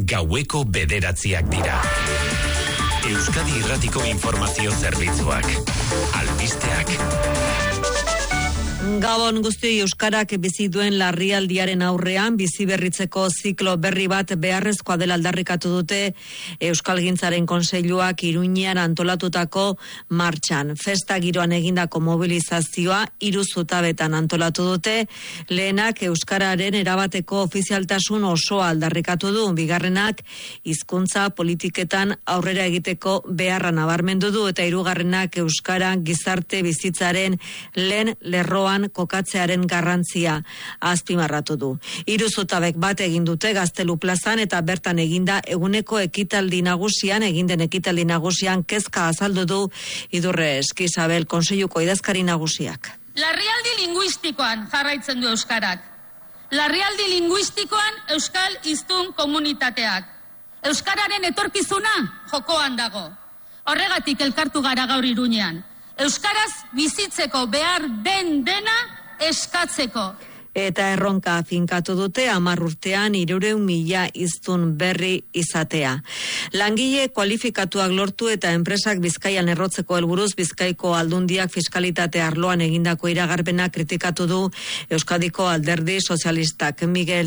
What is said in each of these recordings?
gaueko 9:00 dira. Euskadi Irratiko informazio zerbitzuak. Albisteak. Gabon guztioi, euskarak bizi duen larrialdiaren aurrean bizi berritzeko ziklo berri bat beharrezkoa dela aldarrikatu dute Euskalgintzaren Kontseiluak Iruñean antolatutako martxan. Festa giroan egindako mobilizazioa 3 zutabetan antolatu dute. Lehenak euskararen erabateko ofizialtasun osoa aldarrikatu du, bigarrenak hizkuntza politiketan aurrera egiteko beharra nabarmendu du, eta hirugarrenak euskara gizarte bizitzaren lehen lerroan kokatzearen garrantzia azpimarratu du. 3 zutabek bat egin dute Gaztelu plazan, eta bertan eginda eguneko ekitaldi nagusian kezka azaldu du Idurre Eskizabel Kontseiluko idazkari nagusiak. Larrialdi linguistikoan jarraitzen du euskarak. Larrialdi linguistikoan euskal hiztun komunitateak. Euskararen etorkizuna jokoan dago. Horregatik elkartu gara gaur Iruñean. Euskaraz bizitzeko behar den dena eskatzeko. Eta erronka finkatu dute 10 urtean 300.000 hiztun berri izatea. Langile kualifikatuak lortu eta enpresak Bizkaian errotzeko helburuz Bizkaiko Aldundiak fiskalitate arloan egindako iragarpena kritikatu du Euskadiko Alderdi Sozialistak.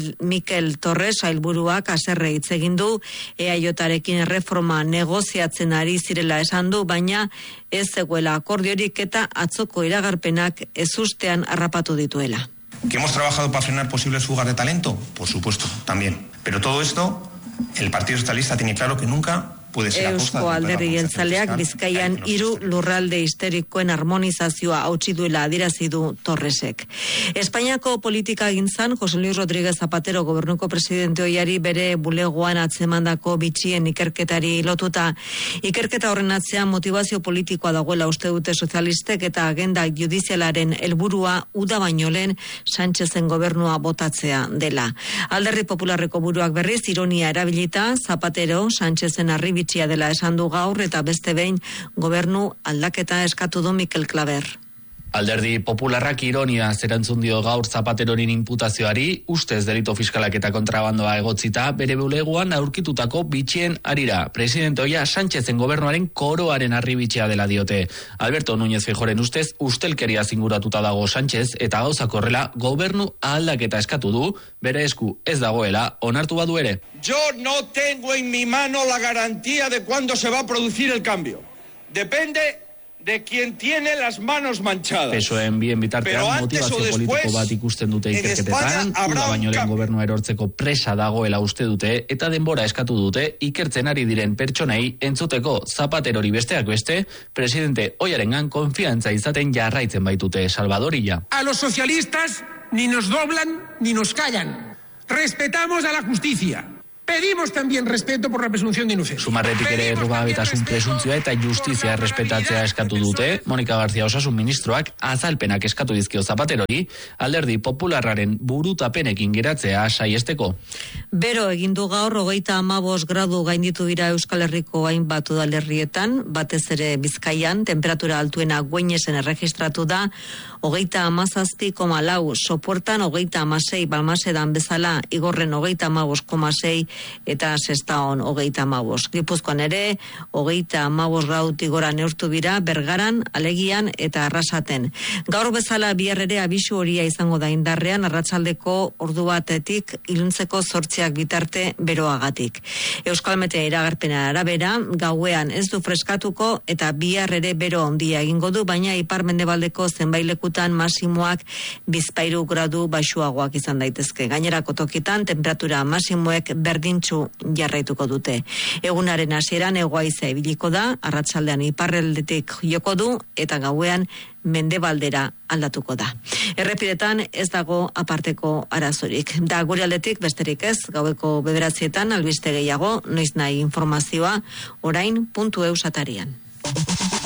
Mikel Torres sailburuak haserre hitz egin du, EAJarekin erreforma negoziatzen ari zirela esan du, baina ez zegoela akordiorik eta atzoko iragarpenak ezustean harrapatu dituela. ¿Que hemos trabajado para frenar posibles fugas de talento? Por supuesto, también. Pero todo esto, el Partido Socialista tiene claro que nunca puede ser a costa de Eusko Alderdi Jeltzaleak Bizkaian 3 lurralde historikoen harmonizazioa hautsi duela adierazi du Torresek. Espainiako politika gintzan José Luis Rodríguez Zapatero gobernuko presidente ohiari bere bulegoan atzemandako bitxien ikerketari lotuta. Ikerketa horren atzean motivazio politikoa dagoela uste dute sozialistek, eta agenda judizialaren helburua uda baino lehen Sánchezen gobernua botatzea dela. Alderdi Popularreko buruak berriz ironia erabilita Zapatero Sánchezen arribitxia dela esan du gaur, eta beste behin gobernu aldaketa eskatu du Mikel Klaver. Alderdi Popularrak ironia zerantzun dio gaur Zapateroren inputazioari, ustez delito fiskalak eta kontrabandoa egotzita bere bulegoan aurkitutako bitxien arira. Presidente ohia Sánchezen gobernuaren koroaren arribitxea dela diote. Alberto Núñez Feijóoren ustez ustelkeria zinguratuta dago Sánchez, eta gauzak horrela gobernu aldaketa eskatu du, bere esku ez dagoela onartu badu ere. Yo no tengo en mi mano la garantía de cuándo se va a producir el cambio. Depende de quien tiene las manos manchadas. PSOEen bien bitartean motivazio politiko bat ikusten dute ikerketetan, uda baino lehen gobernua erortzeko presa dagoela uste dute, eta denbora eskatu dute ikertzen ari diren pertsonei entzuteko. Zapaterori besteak beste, presidente ohiarengan konfiantza izaten jarraitzen baitute. Salvador Illa. A los socialistas ni nos doblan ni nos callan. Respetamos a la justicia. Pedimos también respeto por la presunción de inocencia. Sumarretik ere errugabetasun presuntzioa eta justizia respetatzea eskatu dute. Monika García Osasun ministroak azalpenak eskatu dizkio Zapaterori, Alderdi Popularraren burutapenekin geratzea saiesteko. Bero egin du gaur 35 gradu gainditu dira Euskal Herriko hainbat udalerrietan, batez ere Bizkaian, temperatura altuena Güeñesen erregistratu da 37,4, Sopuertan 36, Balmasedan bezala Igorren 35,6 eta Sestaon 35. Gipuzkoan ere 35 gradutik gora neurtu dira Bergaran, Alegian eta Arrasaten. Gaur bezala bihar ere abisu horia izango da indarrean arratsaldeko ordu batetik iluntzeko 8 bitarte beroagatik. Euskalmete iragarpena arabera, gauean ez du freskatuko eta bihar ere bero handia egingo du, baina ipar-mendebaldeko zenbait lekutan masimoak 13 gradu baxuagoak izan daitezke. Gainerako tokitan temperatura masimoek berdintsu jarraituko dute. Egunaren hasieran hego-haizea ibiliko da, arratsaldean iparraldetik joko du eta gauean mendebaldera aldatuko da. Errepidetan ez dago aparteko arazorik. Da gure aldetik besterik ez, gaueko 9:00 albiste gehiago, noiz nahi informazioa, orain.eus atarian.